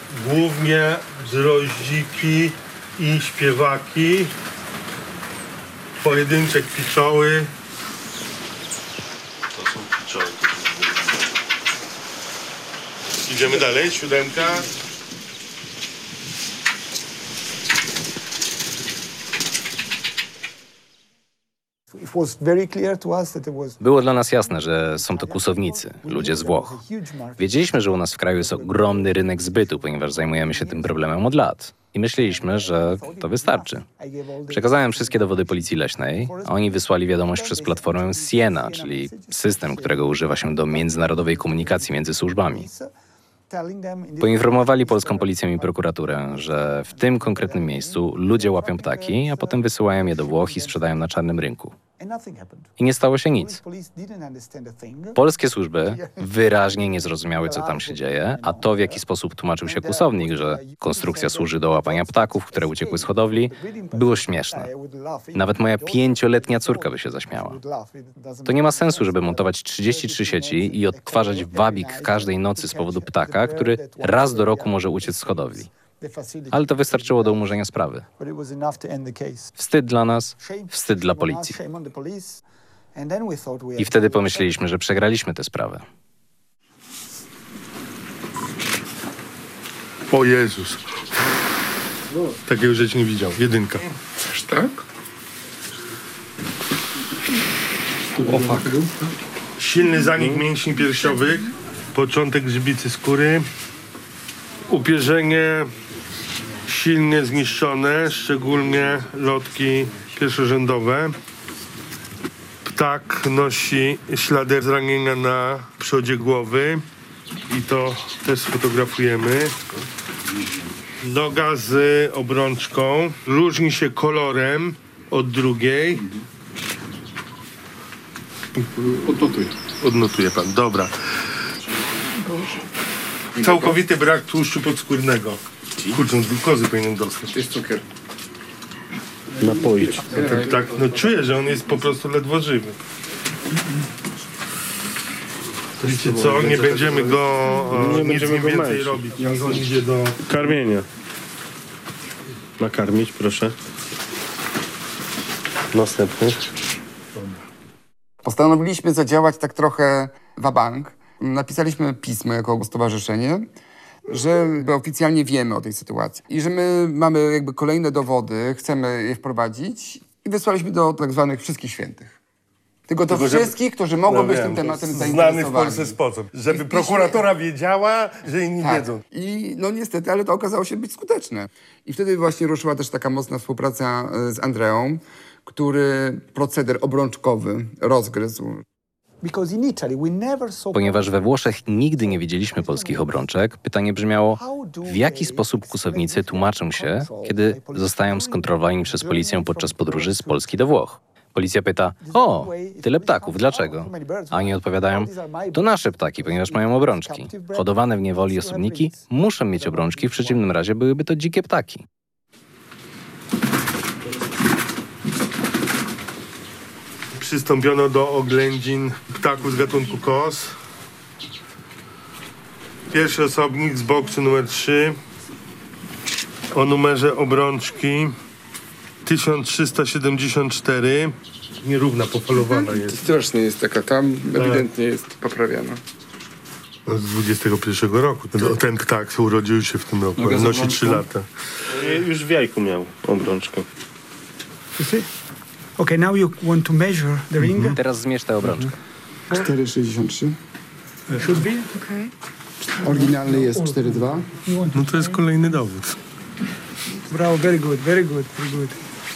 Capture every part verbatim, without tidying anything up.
Głównie droździki i śpiewaki. Pojedyncze kwiczoły. To są kwiczoły. Idziemy dalej, siódemka. Było dla nas jasne, że są to kłusownicy, ludzie z Włoch. Wiedzieliśmy, że u nas w kraju jest ogromny rynek zbytu, ponieważ zajmujemy się tym problemem od lat. I myśleliśmy, że to wystarczy. Przekazałem wszystkie dowody Policji Leśnej, a oni wysłali wiadomość przez platformę Siena, czyli system, którego używa się do międzynarodowej komunikacji między służbami. Poinformowali polską policję i prokuraturę, że w tym konkretnym miejscu ludzie łapią ptaki, a potem wysyłają je do Włoch i sprzedają na czarnym rynku. I nie stało się nic. Polskie służby wyraźnie nie zrozumiały, co tam się dzieje, a to, w jaki sposób tłumaczył się kłusownik, że konstrukcja służy do łapania ptaków, które uciekły z hodowli, było śmieszne. Nawet moja pięcioletnia córka by się zaśmiała. To nie ma sensu, żeby montować trzydzieści trzy sieci i odtwarzać wabik każdej nocy z powodu ptaka, który raz do roku może uciec z hodowli. Ale to wystarczyło do umorzenia sprawy. Wstyd dla nas, wstyd dla policji. I wtedy pomyśleliśmy, że przegraliśmy tę sprawę. O Jezus. Takiego rzeczy nie widział. Jedynka. Aż tak? O fuck. Silny zanik mięśni piersiowych, początek grzybicy skóry, upierzenie silnie zniszczone, szczególnie lotki pierwszorzędowe. Ptak nosi ślady zranienia na przodzie głowy i to też sfotografujemy. Noga z obrączką różni się kolorem od drugiej. Odnotuję. Odnotuje pan, dobra. Całkowity brak tłuszczu podskórnego. Kurczę, glukozy powinien dostać. To jest cukier. Napoić. No, tak, tak, no czuję, że on jest po prostu ledwo żywy. Wiecie co, nie będziemy go nie nic będziemy nie go więcej męczyć. robić. Jak on idzie do... Karmienia. Nakarmić, proszę. Następny. Postanowiliśmy zadziałać tak trochę wabank. Napisaliśmy pismo jako stowarzyszenie, że oficjalnie wiemy o tej sytuacji i że my mamy jakby kolejne dowody, chcemy je wprowadzić i wysłaliśmy do tak zwanych wszystkich świętych. Tylko do Tylko, wszystkich, żeby... którzy mogą no być wiem, tym tematem znany zainteresowani. w Polsce sposób, żeby I w prokuratura wiedziała, że inni tak. wiedzą. I no niestety, ale to okazało się być skuteczne. I wtedy właśnie ruszyła też taka mocna współpraca z Andreą, który proceder obrączkowy rozgryzł. Ponieważ we Włoszech nigdy nie widzieliśmy polskich obrączek, pytanie brzmiało, w jaki sposób kłusownicy tłumaczą się, kiedy zostają skontrolowani przez policję podczas podróży z Polski do Włoch. Policja pyta, o, tyle ptaków, dlaczego? A oni odpowiadają, to nasze ptaki, ponieważ mają obrączki. Hodowane w niewoli osobniki muszą mieć obrączki, w przeciwnym razie byłyby to dzikie ptaki. Przystąpiono do oględzin ptaków z gatunku kos. Pierwszy osobnik z boksu numer trzy o numerze obrączki tysiąc trzysta siedemdziesiąt cztery. Nierówna, pofalowana jest. Strasznie jest taka, tam ewidentnie jest poprawiana. No, z dwudziestego pierwszego roku. Ten ptak urodził się w tym roku, nosi trzy lata. Już w jajku miał obrączkę. Okay, now you want to measure the ring. Mhm. Teraz zmierz tę obrączkę. cztery sześćdziesiąt trzy. Should be, okay. Oryginalny jest cztery dwa. No to jest kolejny dowód. Bravo, very good, very good, very good.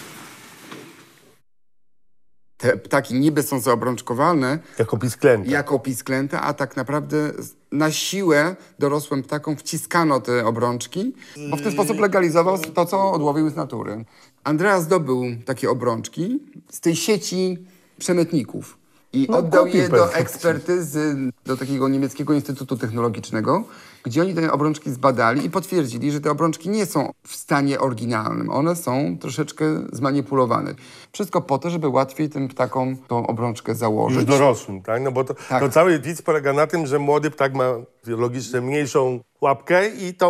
Te ptaki niby są zaobrączkowane Jako pisklęta. jako pisklęta, a tak naprawdę na siłę dorosłym ptakom wciskano te obrączki, bo w ten sposób legalizował to, co odłowił z natury. Andrea zdobył takie obrączki z tej sieci przemytników i No, oddał kupił je do pewnie. ekspertyzy do takiego niemieckiego instytutu technologicznego, gdzie oni te obrączki zbadali i potwierdzili, że te obrączki nie są w stanie oryginalnym. One są troszeczkę zmanipulowane. Wszystko po to, żeby łatwiej tym ptakom tą obrączkę założyć. Już dorosłym, tak? No bo to, Tak. to cały widz polega na tym, że młody ptak ma biologicznie mniejszą łapkę i tą